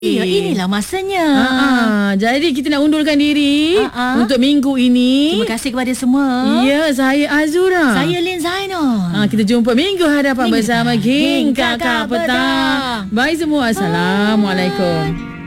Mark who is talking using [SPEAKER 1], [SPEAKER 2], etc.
[SPEAKER 1] Ya, inilah masanya.
[SPEAKER 2] Jadi kita nak undurkan diri untuk minggu ini.
[SPEAKER 1] Terima kasih kepada semua.
[SPEAKER 2] Ya, saya Azura.
[SPEAKER 1] Saya Lin Zainal.
[SPEAKER 2] Kita jumpa minggu hadapan bersama King Kakak Petang. Bye semua. Assalamualaikum.